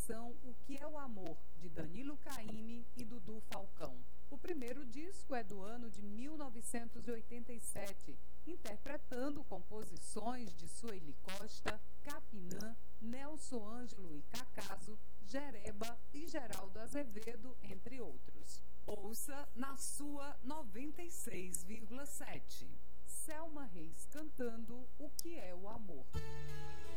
canção O Que é o Amor, de Danilo Caymmi e Dudu Falcão. O primeiro disco é do ano de 1987, interpretando composições de Sueli Costa, Capinã, Nelson Ângelo e Cacaso, Jereba e Geraldo Azevedo, entre outros. Ouça na sua 96,7. Selma Reis cantando O Que é o Amor.